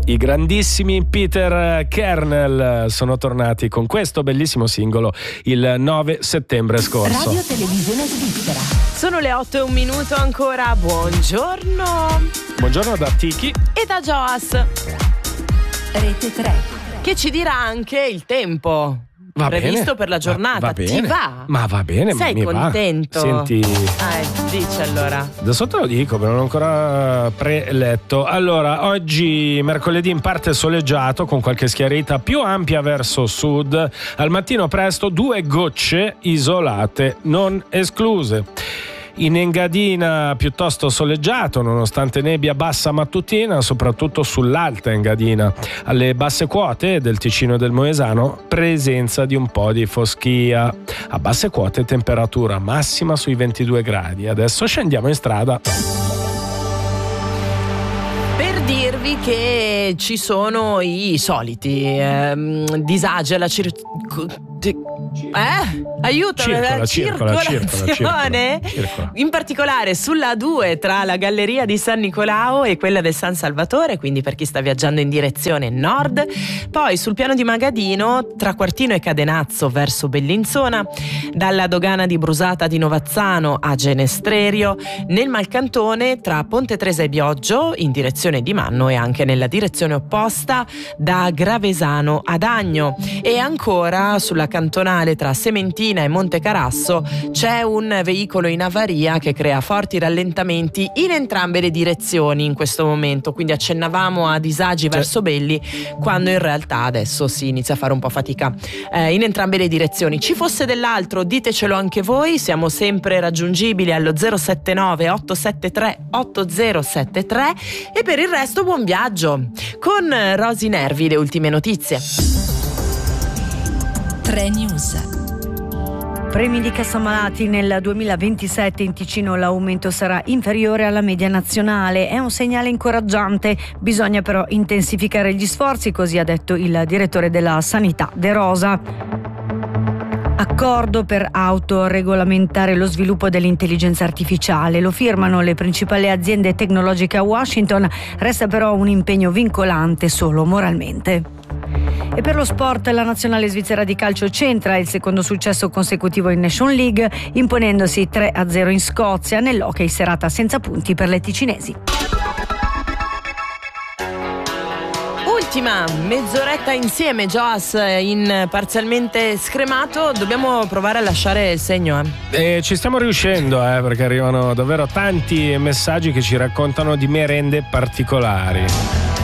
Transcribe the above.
I grandissimi Peter Kernel sono tornati con questo bellissimo singolo il 9 settembre scorso. Radio Televisione Svizzera. Sono le 8:01 ancora. Buongiorno. Buongiorno da Tiki E da Joas, Rete 3. che ci dirà anche il tempo previsto bene. per la giornata. Va bene. Ti va? Ma va bene. Sei mi contento? Va. Senti, Dici allora. adesso te lo dico, però non ho ancora preletto. Allora, oggi mercoledì in parte soleggiato con qualche schiarita più ampia verso sud. Al mattino presto 2 gocce isolate non escluse. In Engadina piuttosto soleggiato nonostante nebbia bassa mattutina, soprattutto sull'alta Engadina. Alle basse quote del Ticino e del Moesano presenza di un po' di foschia. A basse quote temperatura massima sui 22 gradi. Adesso scendiamo in strada. Per dirvi che ci sono i soliti disagi alla circolazione. In particolare sulla A2 tra la galleria di San Nicolao e quella del San Salvatore, quindi per chi sta viaggiando in direzione nord. Poi sul piano di Magadino tra Quartino e Cadenazzo verso Bellinzona, dalla dogana di Brusata di Novazzano a Genestrerio, nel Malcantone tra Ponte Tresa e Bioggio in direzione di Manno e anche nella direzione opposta da Gravesano ad Agno. E ancora sulla cantonale tra Sementina e Monte Carasso c'è un veicolo in avaria che crea forti rallentamenti in entrambe le direzioni in questo momento, quindi accennavamo a disagi verso Belli quando in realtà adesso si inizia a fare un po' fatica in entrambe le direzioni. Ci fosse dell'altro ditecelo anche voi, siamo sempre raggiungibili allo 079 873 8073 e per il resto buon viaggio con Rosy Nervi, le ultime notizie. 3 News. Premi di cassamalati nel 2027 in Ticino l'aumento sarà inferiore alla media nazionale, è un segnale incoraggiante, bisogna però intensificare gli sforzi, così ha detto il direttore della sanità De Rosa. Accordo per autoregolamentare lo sviluppo dell'intelligenza artificiale, lo firmano le principali aziende tecnologiche a Washington, resta però un impegno vincolante solo moralmente. E per lo sport la nazionale svizzera di calcio centra il secondo successo consecutivo in Nation League, imponendosi 3-0 in Scozia, nell'hockey serata senza punti per le ticinesi. Ultima mezz'oretta insieme, Joas, in parzialmente scremato. Dobbiamo provare a lasciare il segno. Ci stiamo riuscendo, perché arrivano davvero tanti messaggi che ci raccontano di merende particolari.